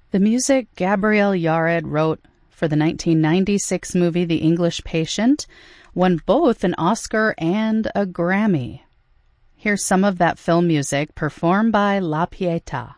The music Gabriel Yared wrote for the 1996 movie The English Patient won both an Oscar and a Grammy. Here's some of that film music performed by La Pietà.